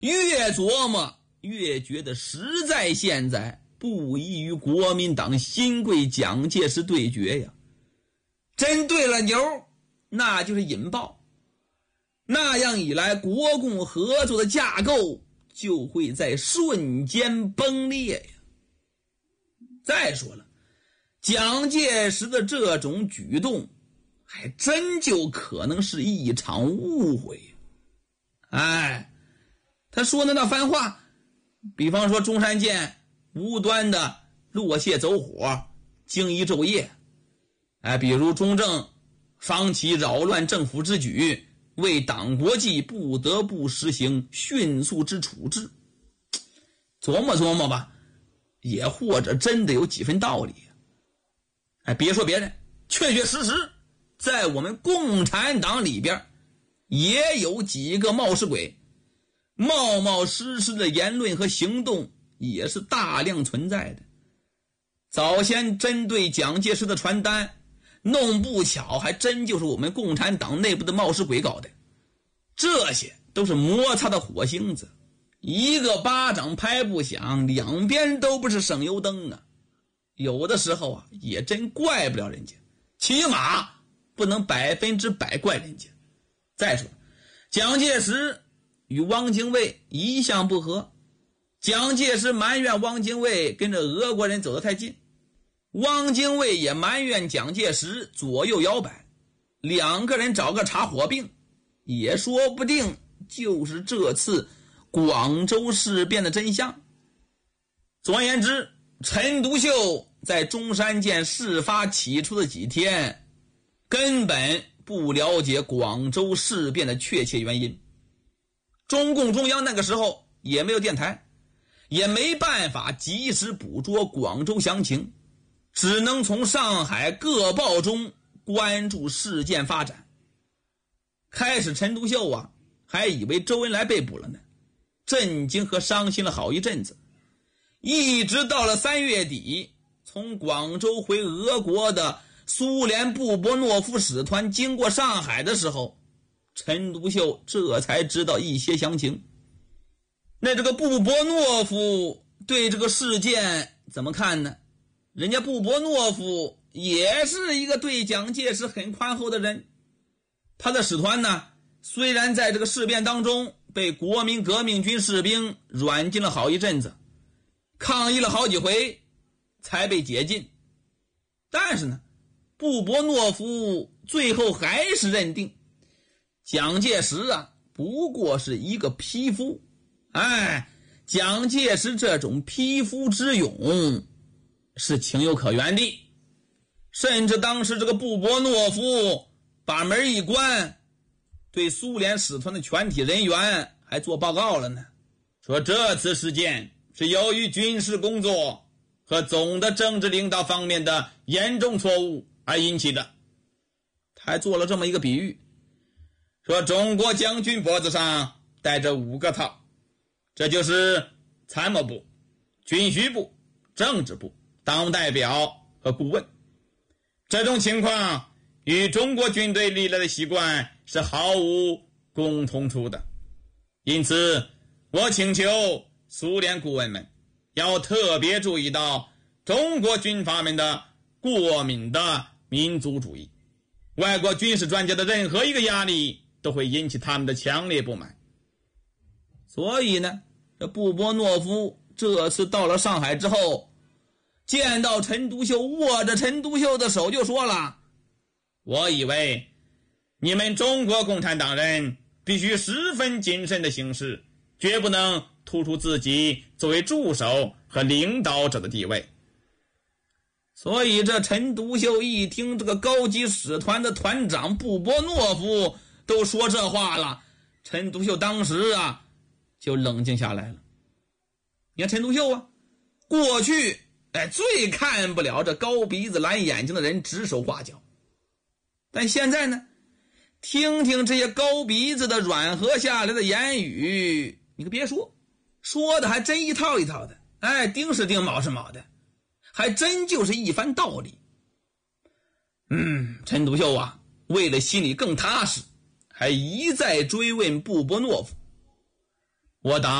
越琢磨越觉得实在现在不宜与国民党新贵蒋介石对决呀。真对了牛，那就是引爆。那样一来，国共合作的架构就会在瞬间崩裂呀。再说了，蒋介石的这种举动还真就可能是一场误会呀。他说的那番话，比方说中山舰无端的落蟹走火，惊疑昼夜，比如中正放弃扰乱政府之举，为党国计不得不实行迅速之处置。琢磨琢磨吧，也或者真的有几分道理。别说别人，确确实实在我们共产党里边也有几个冒失鬼，冒冒失失的言论和行动也是大量存在的。早先针对蒋介石的传单，弄不巧还真就是我们共产党内部的冒失鬼搞的。这些都是摩擦的火星子，一个巴掌拍不响，两边都不是省油灯啊。有的时候也真怪不了人家，起码不能100%怪人家。再说蒋介石与汪精卫一向不和，蒋介石埋怨汪精卫跟着俄国人走得太近，汪精卫也埋怨蒋介石左右摇摆，两个人找个查火并，也说不定就是这次广州事变的真相。总而言之，陈独秀在中山舰事发起初的几天根本不了解广州事变的确切原因。中共中央那个时候也没有电台，也没办法及时捕捉广州详情，只能从上海各报中关注事件发展。开始陈独秀还以为周恩来被捕了呢，震惊和伤心了好一阵子。一直到了3月底，从广州回俄国的苏联布波诺夫使团经过上海的时候，陈独秀这才知道一些详情。那这个布波诺夫对这个事件怎么看呢？人家布波诺夫也是一个对蒋介石很宽厚的人，他的使团呢，虽然在这个事变当中被国民革命军士兵软禁了好一阵子，抗议了好几回才被解禁，但是呢，布波诺夫最后还是认定蒋介石不过是一个匹夫。蒋介石这种匹夫之勇是情有可原的。甚至当时这个布波诺夫把门一关，对苏联使团的全体人员还做报告了呢，说这次事件是由于军事工作和总的政治领导方面的严重错误而引起的。他还做了这么一个比喻，说中国将军脖子上戴着5个套，这就是参谋部、军需部、政治部、党务代表和顾问。这种情况与中国军队历来的习惯是毫无共同处的，因此我请求苏联顾问们要特别注意到中国军阀们的过敏的民族主义，外国军事专家的任何一个压力都会引起他们的强烈不满。所以呢，这布波诺夫这次到了上海之后，见到陈独秀，握着陈独秀的手就说了，我以为你们中国共产党人必须十分谨慎的行事，绝不能突出自己作为助手和领导者的地位。所以这陈独秀一听这个高级使团的团长布波诺夫都说这话了，陈独秀当时就冷静下来了。你看陈独秀过去最看不了这高鼻子蓝眼睛的人指手画脚，但现在呢，听听这些高鼻子的软和下来的言语，你可别说，说的还真一套一套的，丁是丁，卯是卯的，还真就是一番道理。陈独秀为了心里更踏实，还一再追问布波诺夫， 我党